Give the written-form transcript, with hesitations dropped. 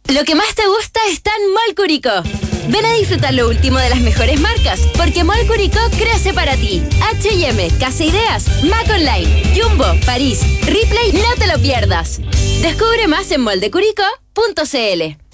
Lo que más te gusta está en Mall Curicó. Ven a disfrutar lo último de las mejores marcas, porque Mall Curicó crece para ti. H&M, Casa Ideas, Mac Online, Jumbo, París, Ripley, no te lo pierdas. Descubre más en moldecuricó.cl.